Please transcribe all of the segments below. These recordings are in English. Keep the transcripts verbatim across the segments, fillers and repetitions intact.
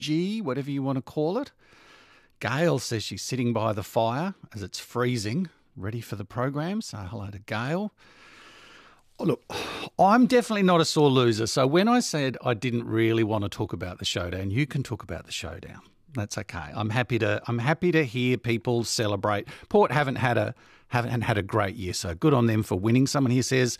G, whatever you want to call it. Gail says she's sitting by the fire as it's freezing, ready for the program. So hello to Gail. Oh, look, I'm definitely not a sore loser. So when I said I didn't really want to talk about the showdown, you can talk about the showdown. That's okay. I'm happy to. I'm happy to hear people celebrate. Port haven't had a haven't had a great year, so good on them for winning. Someone here says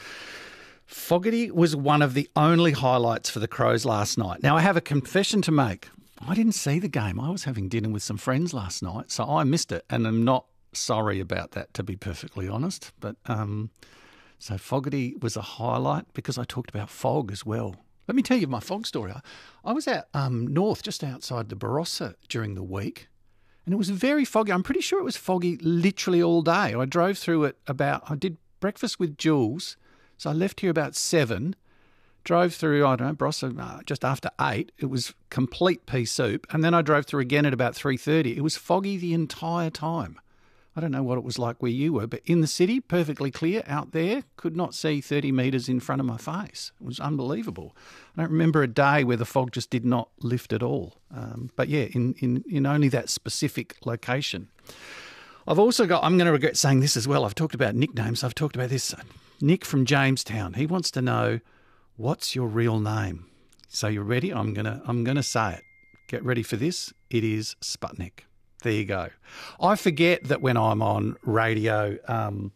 Fogarty was one of the only highlights for the Crows last night. Now I have a confession to make. I didn't see the game. I was having dinner with some friends last night, so I missed it, and I'm not sorry about that, to be perfectly honest. But um, so Fogarty was a highlight because I talked about fog as well. Let me tell you my fog story. I, I was out um, north, just outside the Barossa during the week, and it was very foggy. I'm pretty sure it was foggy literally all day. I drove through it about, I did breakfast with Jules, so I left here about seven, drove through, I don't know, Barossa uh, just after eight. It was complete pea soup, and then I drove through again at about three thirty. It was foggy the entire time. I don't know what it was like where you were, but in the city, perfectly clear out there, could not see thirty metres in front of my face. It was unbelievable. I don't remember a day where the fog just did not lift at all. Um, but yeah, in, in, in only that specific location. I've also got, I'm going to regret saying this as well. I've talked about nicknames. I've talked about this. Nick from Jamestown. He wants to know, what's your real name? So you're ready? I'm going to, I'm going to say it. Get ready for this. It is Sputnik. There you go. I forget that when I'm on radio, um,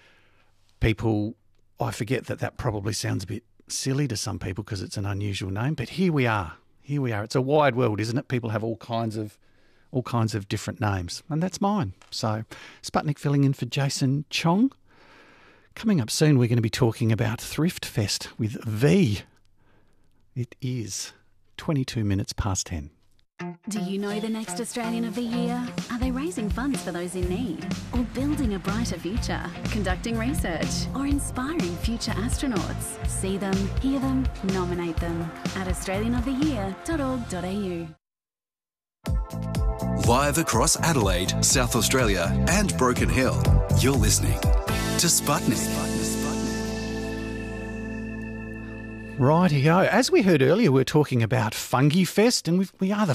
people, I forget that that probably sounds a bit silly to some people because it's an unusual name, but here we are. Here we are. It's a wide world, isn't it? People have all kinds of all kinds of different names, and that's mine. So Sputnik filling in for Jason Chong. Coming up soon, we're going to be talking about Thrift Fest with V. It is twenty-two minutes past ten. Do you know the next Australian of the Year? Are they raising funds for those in need? Or building a brighter future? Conducting research? Or inspiring future astronauts? See them, hear them, nominate them at australian of the year dot org dot a u. Live across Adelaide, South Australia and Broken Hill, you're listening to Sputnik. Rightio. As we heard earlier, we we're talking about Fungi Fest, and we've, we are the